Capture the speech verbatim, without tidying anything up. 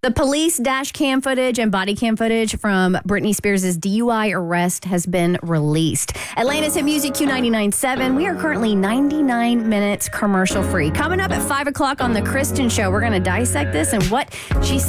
The police dash cam footage and body cam footage from Britney Spears' D U I arrest has been released. Atlanta's Hit Music Q ninety-nine point seven. We are currently ninety-nine minutes commercial free. Coming up at five o'clock on The Kristen Show, we're going to dissect this and what she said